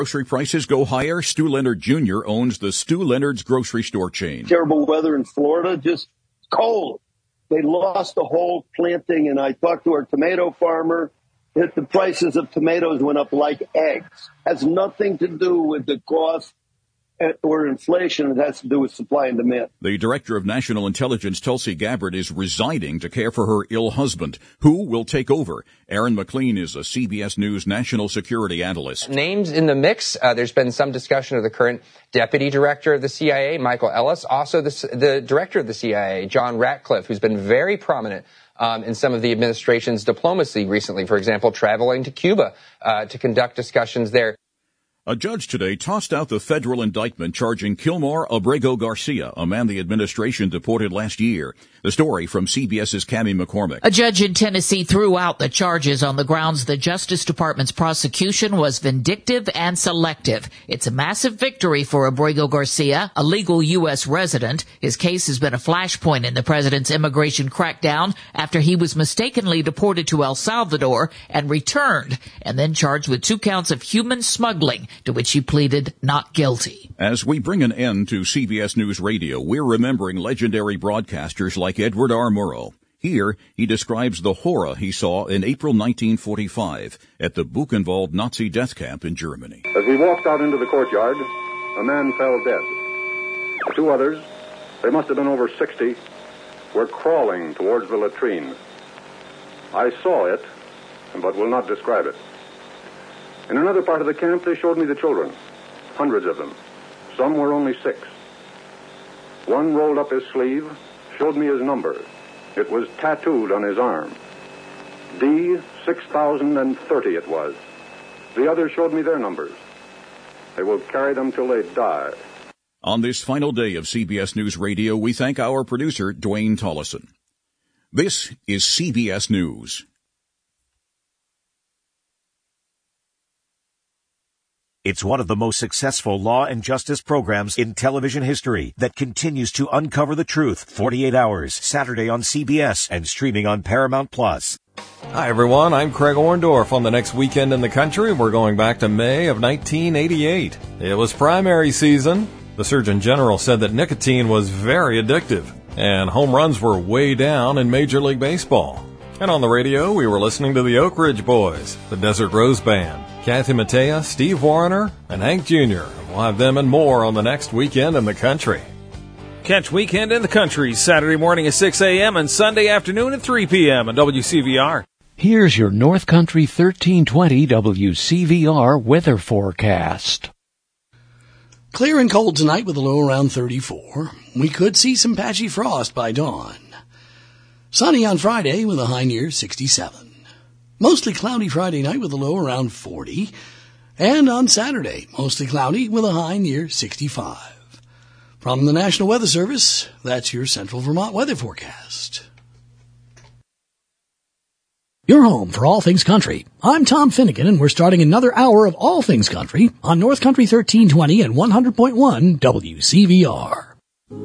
Grocery prices go higher. Stu Leonard Jr. owns the Stu Leonard's grocery store chain. Terrible weather in Florida, just cold. They lost the whole planting, and I talked to our tomato farmer. That the prices of tomatoes went up like eggs. Has nothing to do with the cost or inflation. It has to do with supply and demand. The Director of National Intelligence, Tulsi Gabbard, is resigning to care for her ill husband. Who will take over? Aaron McLean is a CBS News national security analyst. Names in the mix. There's been some discussion of the current Deputy Director of the CIA, Michael Ellis. Also the Director of the CIA, John Ratcliffe, who's been very prominent in some of the administration's diplomacy recently, for example, traveling to Cuba to conduct discussions there. A judge today tossed out the federal indictment charging Kilmar Abrego Garcia, a man the administration deported last year. The story from CBS's Cammie McCormick. A judge in Tennessee threw out the charges on the grounds the Justice Department's prosecution was vindictive and selective. It's a massive victory for Abrego Garcia, a legal U.S. resident. His case has been a flashpoint in the president's immigration crackdown after he was mistakenly deported to El Salvador and returned, and then charged with 2 counts of human smuggling, to which he pleaded not guilty. As we bring an end to CBS News Radio, we're remembering legendary broadcasters like Edward R. Murrow. Here, he describes the horror he saw in April 1945 at the Buchenwald Nazi death camp in Germany. As we walked out into the courtyard, a man fell dead. 2 others, they must have been over 60, were crawling towards the latrine. I saw it, but will not describe it. In another part of the camp, they showed me the children, hundreds of them. Some were only 6. One rolled up his sleeve, showed me his number. It was tattooed on his arm. D6030 it was. The others showed me their numbers. They will carry them till they die. On this final day of CBS News Radio, we thank our producer, Dwayne Tollison. This is CBS News. It's one of the most successful law and justice programs in television history that continues to uncover the truth 48 hours, Saturday on CBS and streaming on Paramount Plus. Hi, everyone. I'm Craig Orndorff. On the next weekend in the country, we're going back to May of 1988. It was primary season. The Surgeon General said that nicotine was very addictive, and home runs were way down in Major League Baseball. And on the radio, we were listening to the Oak Ridge Boys, the Desert Rose Band, Kathy Mattea, Steve Wariner, and Hank Jr. We'll have them and more on the next Weekend in the Country. Catch Weekend in the Country Saturday morning at 6 a.m. and Sunday afternoon at 3 p.m. on WCVR. Here's your North Country 1320 WCVR weather forecast. Clear and cold tonight with a low around 34. We could see some patchy frost by dawn. Sunny on Friday with a high near 67. Mostly cloudy Friday night with a low around 40. And on Saturday, mostly cloudy with a high near 65. From the National Weather Service, that's your Central Vermont weather forecast. Your home for all things country. I'm Tom Finnegan, and we're starting another hour of all things country on North Country 1320 and 100.1 WCVR.